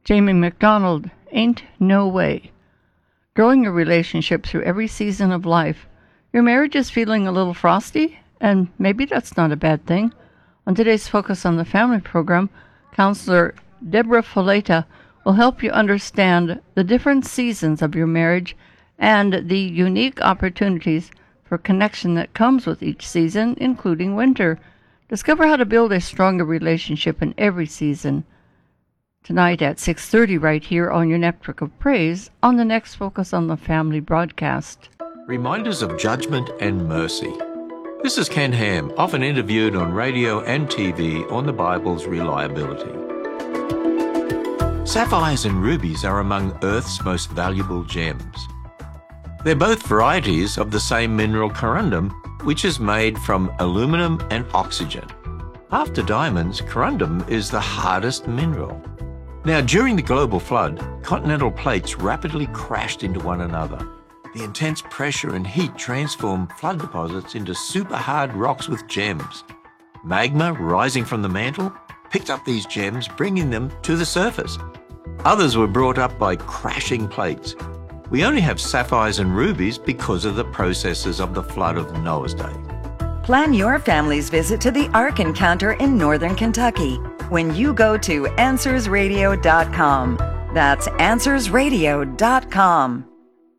Jamie McDonald, Ain't No Way. Growing your relationship through every season of life. Your marriage is feeling a little frosty, and maybe that's not a bad thing. On today's Focus on the Family program, Counselor Deborah Foleta will help you understand the different seasons of your marriage and the unique opportunities for connection that comes with each season, including winter. Discover how to build a stronger relationship in every season. Tonight at 6:30 right here on your Network of Praise on the next Focus on the Family broadcast. Reminders of judgment and mercy. This is Ken Ham, often interviewed on radio and TV on the Bible's reliability. Sapphires and rubies are among Earth's most valuable gems. They're both varieties of the same mineral corundum, which is made from aluminum and oxygen. After diamonds, corundum is the hardest mineral. Now, during the global flood, continental plates rapidly crashed into one another. The intense pressure and heat transformed flood deposits into super hard rocks with gems. Magma rising from the mantle picked up these gems, bringing them to the surface. Others were brought up by crashing plates. We only have sapphires and rubies because of the processes of the flood of Noah's day. Plan your family's visit to the Ark Encounter in Northern Kentucky when you go to AnswersRadio.com. That's AnswersRadio.com.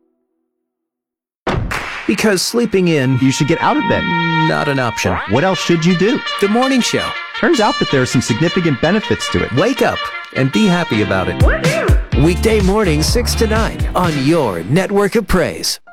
Because sleeping in, you should get out of bed. Not an option. What else should you do? The morning show. Turns out that there are some significant benefits to it. Wake up and be happy about it. Weekday mornings 6 to 9 on your Network of Praise.